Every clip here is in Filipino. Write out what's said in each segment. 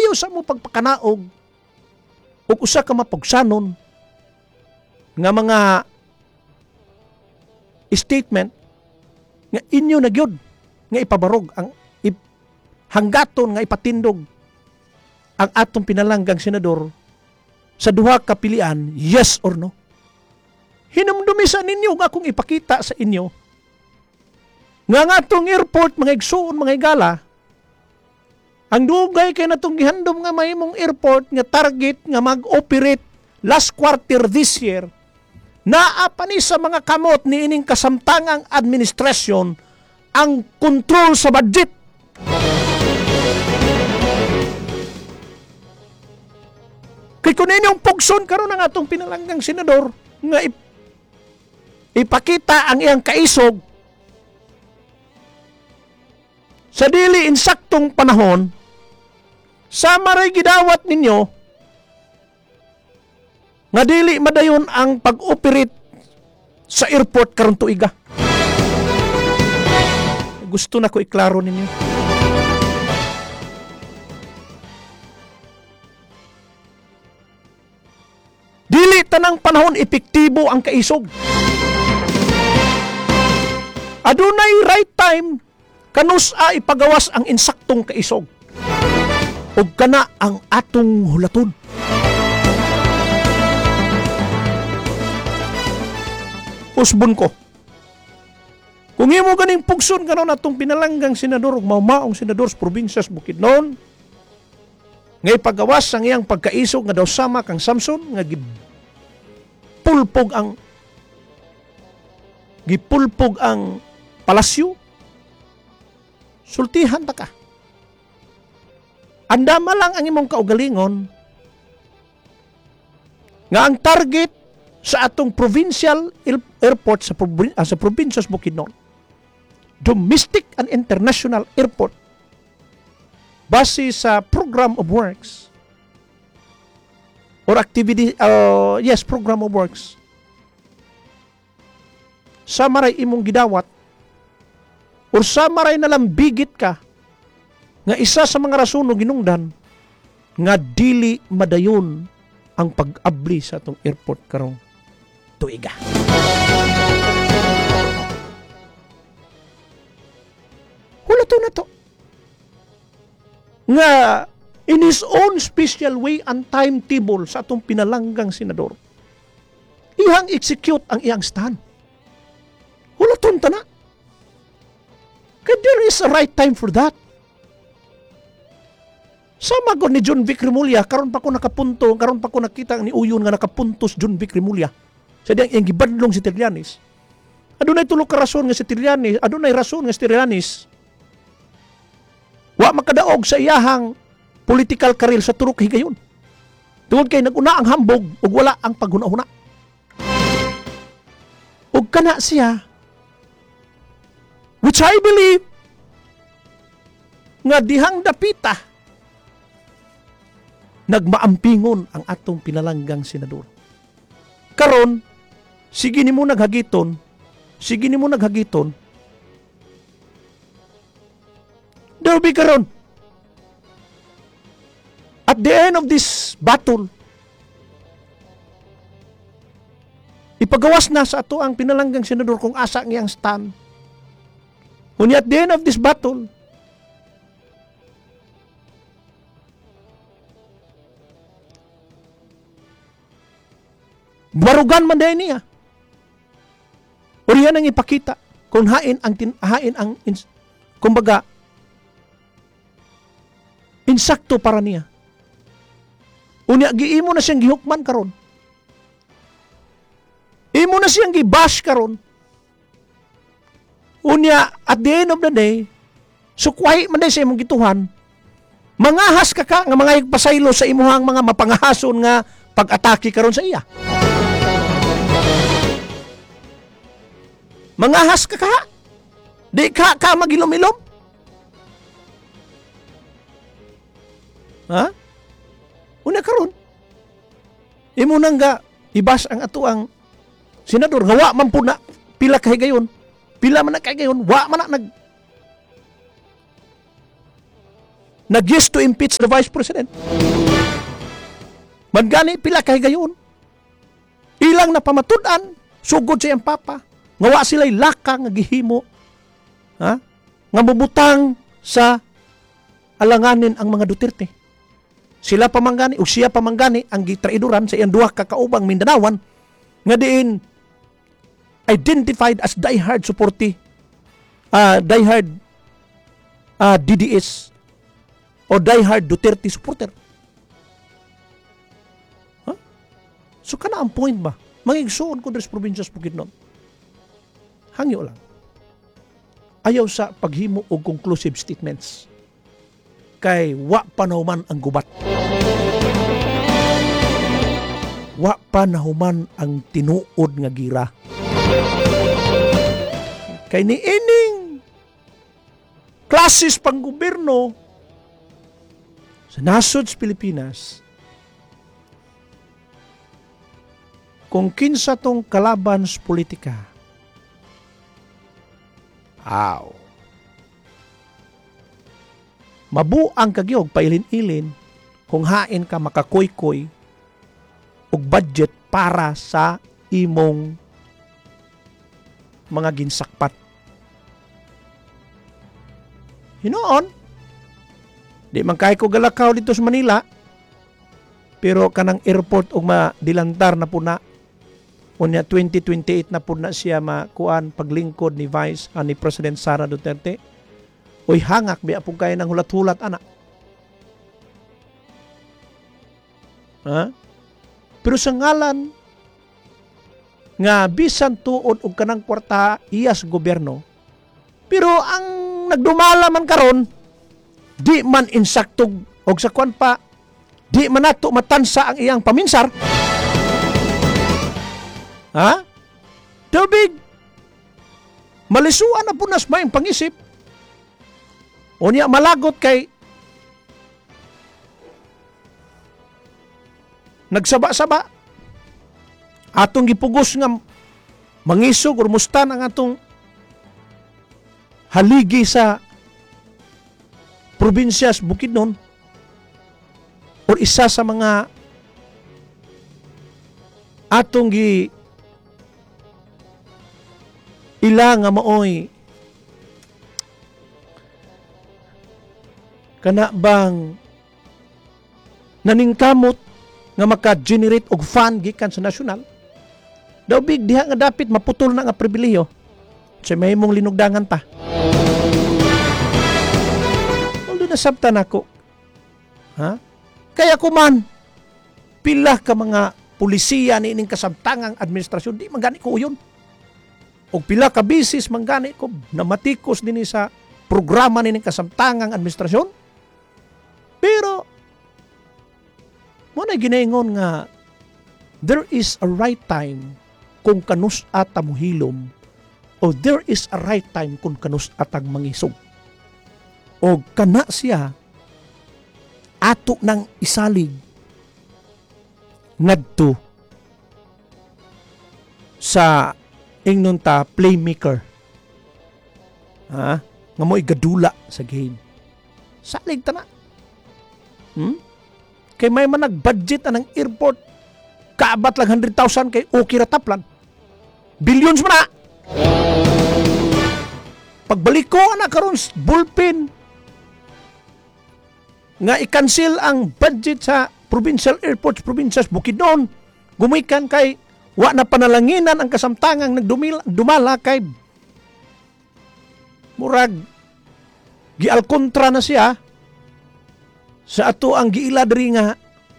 maayo sa mo pagpakanaog ug usa ka mapugsanon nga mga statement nga inyo na gyud nga ipabarog ang hanggaton nga ipatindog ang atong pinalanggang senador sa duha ka pilian, yes or no. Hinumdumisa ninyo nga akong ipakita sa inyo nga atong airport, mga igsoon, mga igala, ang dugay kay natong gihandom nga mahimong airport nga target nga mag-operate last quarter this year, naa pa ni sa mga kamot ni ining kasamtangang administrasyon ang control sa budget. Kay kung inyong pugson karon ang atong pinalanggang senador nga ipakita ang iyang kaisog sa dili insaktong panahon, sa maray gidawat ninyo nga dili madayon ang pag-operate sa airport karon tuiga. Gusto na ko iklaro ninyo. Dili tanang panahon epektibo ang kaisog. Adunay right time kanusa ipagawas ang insaktong kaisog. Ug kana ang atong hulaton. Usbon ko. Kung imo ganing pugson karon atong pinalanggang senador ug maumaong senador sa probinsya sa Bukidnon, nga ipagawas ang iyang pagkaisog nga daw sama kang Samson nga gipulpog ang palasyo, sultihan ta ka. Andama lang ang imong kaugalingon nga ang target sa atong provincial airport sa probinsya sa Bukidnon, domestic and international airport, base sa program of works or activity, program of works, sa maray imong gidawat or sa maray nalambigit ka nga isa sa mga rason no ginungdan nga dili madayon ang pag-abli sa atong airport karong tuiga. Hulato na to. Nga in his own special way and timetable sa atong pinalanggang senador, ihang execute ang iyang stand. Hulaton ta na. Kaya there is a right time for that. Sama ko ni John Vic Remulla, karon pa ko nakapunto, karon pa ko nakita ni Uyon nga nakapuntos John Vic Remulla. Sa diyang iyang gibadlong si Trillanes. Adunay tulo ka rason nga si Trillanes, adunay rason nga si Trillanes. Wa makadaog sa iyahang political career sa turok higayon. Tungod kay naguna ang hambog ug wala ang paghuna-huna. Ug kana siya, which I believe nga dihang dapita nagmaampingon ang atong pinalanggang senador. Karon, sige nimo naghagiton. Derby karon. At the end of this battle, ipagawas na sa ato ang pinalanggang senador kung asa ang iyang stand. Unya at the end of this battle, barugan man dahil niya. O riyan ang ipakita kung kumbaga, insakto para niya. Unya, giimo na siyang gihukman karon. Imo na siyang gibash karon. Unya, at the end of the day, sukwahi man dahil sa imong gituhan, mangahas ka nga mga pasaylo sa imuhang mga mapangahason nga pag-atake karon sa iya. Mangahas ka. Di ka magilom-ilom. Ha? Una karon. Imo nang ga ibas ang ato ang senador nga wa man pud na pila ka higayon. Pila man na kay gayon, wa man na nag-yes to impeach the Vice President. Mangani pila kay gayon. Ilang na pamatudan, sugod sa iyang papa. Ngawa sila'y laka nga gihimo. Ha? Nga mubutang sa alanganin ang mga Duterte. Sila pamanggani o siya pamanggani ang gitraiduran sa iyang duha ka kaubang Mindanawan nga diin identified as diehard supportee, diehard DDS o diehard Duterte supporter. Huh? So kana ang point ba? Mangigsuon ko sa probinsya sa Bukidnon. Hangyo lang. Ayaw sa paghimo og conclusive statements. Kay wa panahuman ang gubat. Wa panahuman ang tinuod nga gira. Kay niining klases pang gobyerno sa nasod sa Pilipinas, kung kinsa tong kalaban sa politika, mabuang kagyog pailin-ilin kung hain ka makakoy-koy og budget para sa imong mga ginsakpat. Hinoon, di man kay ko galakaw dito sa Manila, pero kanang airport og madilantar na po na, unya 2028 na po na siya makuan paglingkod ni ni President Sara Duterte. Oy hangak biya po kayo ng hulat-hulat, anak. Ha? Pero sa ngalan nga bisan tuod og kanang kwarta iyas gobyerno, pero ang nagdumala man karon, di man insaktog og sa kwan pa, di man nato matansa ang iyang paminsar. Ha? Tubig. Malisuan na punas may pangisip. Unya malagot kay nagsaba-saba. Atong gipugos nga mangisog or mustan ang atong haligi sa probinsya sa Bukidnon or isa sa mga atong ila nga maoy kana bang naningkamot nga maka-generate og fund gikan sa nasyonal. Daw big diha nga dapit maputol na nga pribilehiyo sa may mong linugdangan pa. Although nasabtan ako. Ha? Kaya kuman pila ka mga pulisiya ni ining kasamtangang administrasyon, di magani ko uyon. Og pila ka bisis manggani ko namatikos dinhi sa programa ni ining kasamtangang administrasyon. Pero mo na ginaingon nga there is a right time kung kanus ata muhilom o there is a right time kung kanus atang mangisog. O kana siya ato ng isalig ngadto sa ingnon ta playmaker. Ha? Nga mo'y gadula sa game. Salig ta na. Kay may man nag-budget ng airport kaabat lang 100,000 kay okay rataplan. Billions man na. Pagbalik ko na karon bullpen nga i-cancel ang budget sa provincial airports, provincias Bukidnon. Gumikan kay wa na panalanginan ang kasamtangang nagdumala kay murag gialkontra na siya sa ato ang giila diri nga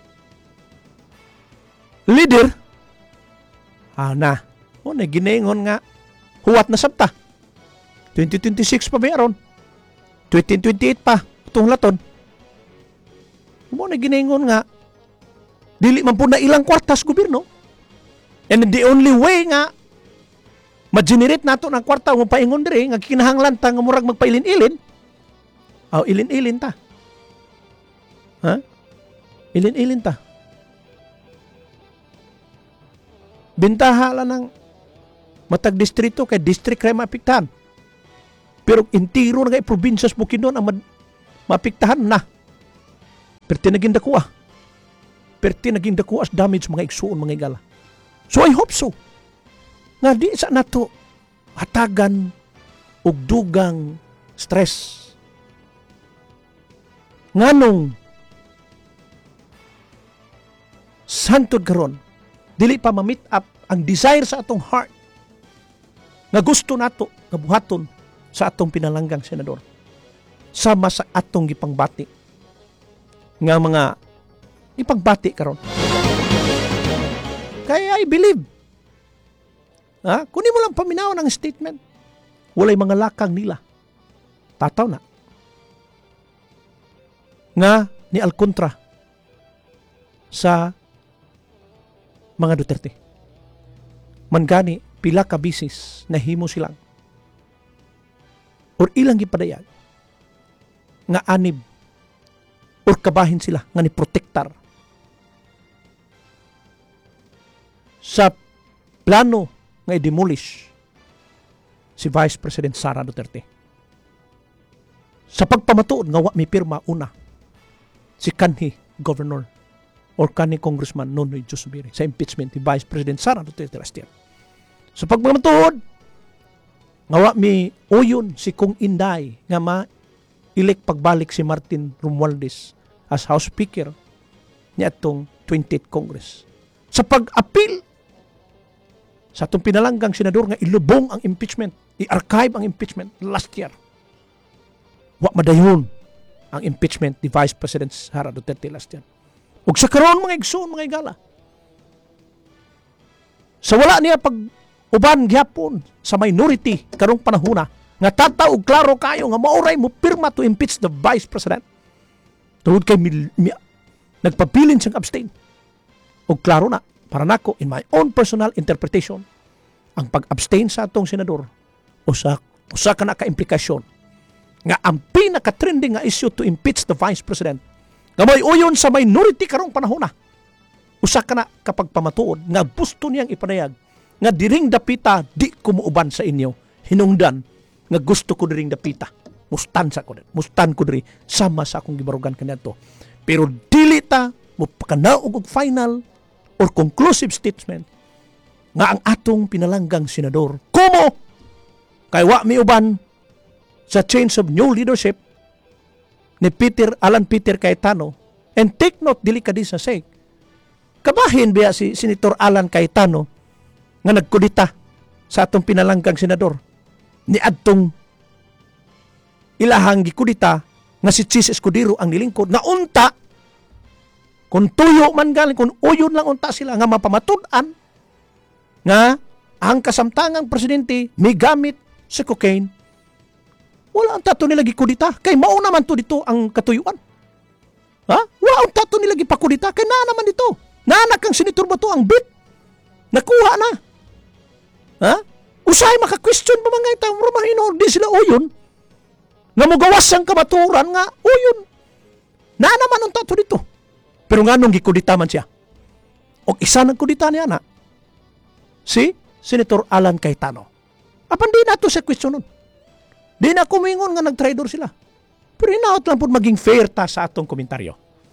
leader. Na o na ginaingon nga huwat na sabta 2026 pa mayroon 2028 pa itong laton. Mo na ginaingon nga dili man po na ilang kwartas gobyerno, and the only way nga ma-generate nato ng kwarta mo paingon diri nga kinahanglan ta nga murag magpailin-ilin. Ilin-ilin ta. Ha? Ilin-ilin ta. Bintaha lang ng matag distrito kay district kay maapektahan. Pero intiro na kay probinsya sa Bukidnon ang maapektahan na. Perti naging dakuha. Perti naging dakuha as damage mga igsuon, mga igala. So I hope so. Nga di sa nato hatagan og dugang stress. Nganong santod karon dili pa ma-meet up ang desire sa atong heart nga gusto nato nga buhaton sa atong pinalanggang senador sama sa atong gipangbati nga mga ipagbati karon. Kaya I believe kunin mo lang paminaw ng statement, walay mga lakang nila tataw na nga ni Alcontra sa mga Duterte. Mangani pila ka bisis na himo silang or ilang gipadayag nga anib or kabahin sila nga ni protektar sa plano nga i-demolish si Vice President Sara Duterte. Sa pagpamatuod nga wa mi pirma una si kanhi Governor or kanhi Congressman Nonoy Josubiri sa impeachment ni Vice President Sara Duterte last year. Sa pagpamatuod nga wa mi uyon si Kong Inday nga ma-elect pagbalik si Martin Romualdez as House Speaker ni atong 28th Congress. Sa pag-appeal sa atong pinalanggang senador nga ilubong ang impeachment, i-archive ang impeachment last year. Wa madayon ang impeachment ni Vice President Sara Duterte last year. Ug sa karon mga igsoon, mga igala, sa wala niya pag uban gyapon sa minority karong panahona nga tataw og klaro kayo nga mauray mo pirma to impeach the Vice President. Tungod kay nagpabilin siyang abstain. Og klaro na, para nako, in my own personal interpretation, ang pag-abstain sa atong senador usa ka na ka-implikasyon nga ang pinaka-trending nga issue to impeach the Vice President nga may uyon sa minority karong panahon na. Usa ka na kapag pamatuod nga gusto niyang ipanayag nga diring dapita di ko muuban sa inyo, hinungdan nga gusto ko diring dapita. Mustan ko diri sama sa akong gibarugan kaniadto. Pero dili ta mo pakanaog og final or conclusive statement nga ang atong pinalanggang senador kumo kay wa mi uban sa change of new leadership ni Alan Peter Cayetano. And take note, dili ka di sa sake, kabahin biya si Senator Alan Cayetano nga nagkudita sa atong pinalanggang senador ni adtong ilahang gikudita nga si Chis Escudero ang nilingkod nga unta kung tuyo man galing, kung uyon lang unta sila nga mapamatud-an nga ang kasamtangang presidente may gamit sa cocaine, wala ang tato nila gikudita. Kay mauna man to dito ang katuyuan. Wala ang tato nila gipakudita. Kay na naman dito. Nanak ang sinitur ba to ang bit? Nakuha na. Usay maka-question pa mga ito. Ramahino, di sila uyon. Nga mugawas ang kamaturan nga uyon. Na naman ang tato dito. Pero nga nung gikudita man siya. O isa ng kudita niya na, si Senator Alan Cayetano. Apan di na to sa question nun. Di na kumingon nga nag-traidor sila. Pero hinaot lang po maging fair ta sa atong komentaryo.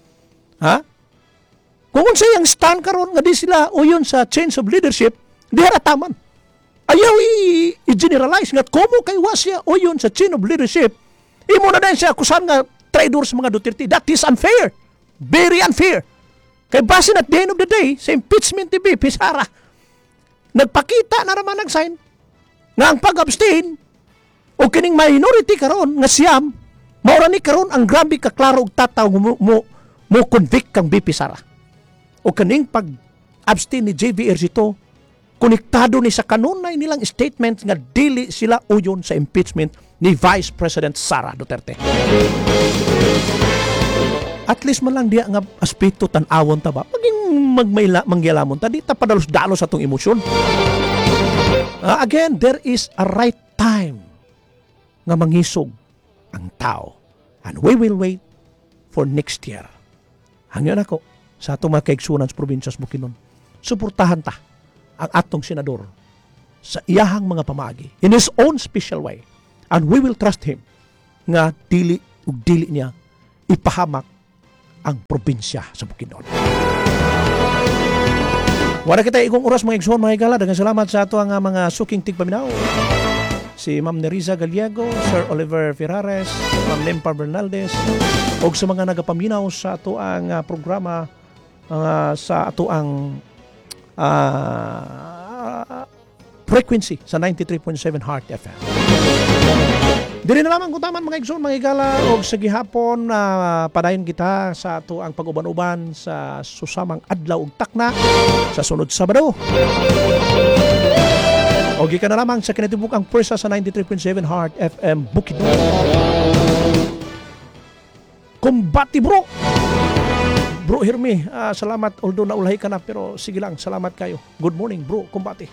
Kung unsay ang stand karon nga di sila uyon sa change of leadership, di harataman. Ayaw i-generalize nga kumo kay wa siya uyon sa change of leadership. Imo na din siya akusan nga traidor sa mga Duterte. That is unfair. Very unfair. Kay basin at the end of the day, sa impeachment ni BP Sara, nagpakita na naman nag-sign nga ang pag-abstain o kining minority karon nga siyam, maura ni karon ang grabe kaklaro og tataw mo convict kang BP Sara. O kining pag-abstain ni JV Ercito, konektado ni sa kanunay nilang statement nga dili sila uyon sa impeachment ni Vice President Sara Duterte. At least man lang diya nga aspeto tan-awon ta ba? Maging mangyalamon ta, di ta padalos-dalos atong emosyon. Again, there is a right time nga mangisog ang tao. And we will wait for next year. Hangyon ako sa atong mga kaigsunan sa probinsyas Bukidnon. Suportahan ta ang atong senador sa iyahang mga pamaagi in his own special way. And we will trust him nga dili niya ipahamak ang probinsya sa Bukidnon. Wala kita igong oras mga igsoon mga higala. Daghang salamat sa ato ang mga suking tigpaminaw. Si Ma'am Nerissa Gallego, Sir Oliver Ferrares, Ma'am Lempa Bernaldez, o sa mga nagapaminaw sa ato ang programa sa ato ang frequency sa 93.7 Heart FM. Dili na lamang kutaman mga igsoon, mga higala, o sa gihapon padayon kita sa ato ang pag-uban-uban sa susamang adlaw ug takna sa sunod Sabado. O gikan na lamang sa kinatibuk ang pwersa sa 93.7 Heart FM Bukidnon. Kumbati bro! Bro Hermi, salamat. Although naulahi ka na, pero sige lang, salamat kayo. Good morning bro, kumbati.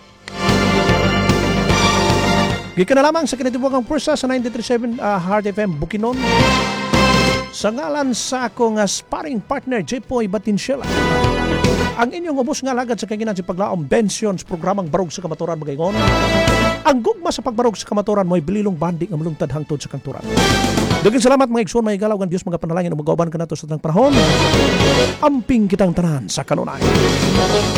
Gikan na lamang sa kinatibukang pwersa sa 93.7 Heart FM Bukidnon. Sa ngalan sa akong sparring partner, Jepoy Batinsyela. Ang inyong ubos nga lagad sa kaginan si paglaom Bensions, programang Barog sa Kamaturan Magayon. Ang gugma sa pagbarog sa kamaturan mo'y bililong banding ang mulungtad hangtod sa kanturan. Daghang salamat mga igsoon, mga igalaw, ang Diyos mga panalangin, umagawaban ka nato sa tanang panahon. Amping kitang tanan sa kanunay.